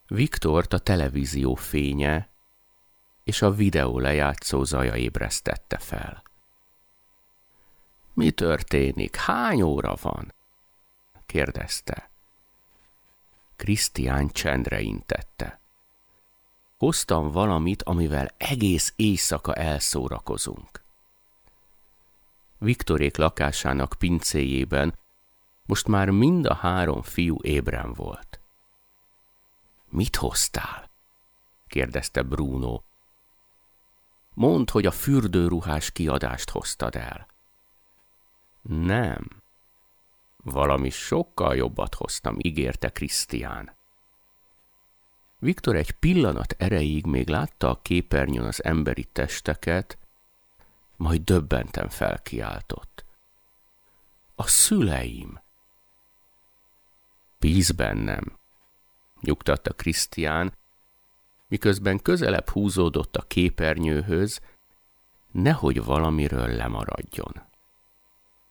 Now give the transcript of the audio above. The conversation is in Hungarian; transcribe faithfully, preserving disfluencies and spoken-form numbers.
Viktort a televízió fénye és a videó lejátszó zaja ébresztette fel. Mi történik? Hány óra van? kérdezte. Krisztián csendre intette. Hoztam valamit, amivel egész éjszaka elszórakozunk. Viktorék lakásának pincéjében most már mind a három fiú ébren volt. Mit hoztál? kérdezte Bruno. Mondd, hogy a fürdőruhás kiadást hoztad el. Nem. Valami sokkal jobbat hoztam, ígérte Krisztián. Viktor egy pillanat erejéig még látta a képernyőn az emberi testeket, majd döbbenten felkiáltott. A szüleim! Bíz bennem, nyugtatta Krisztián, miközben közelebb húzódott a képernyőhöz, nehogy valamiről lemaradjon.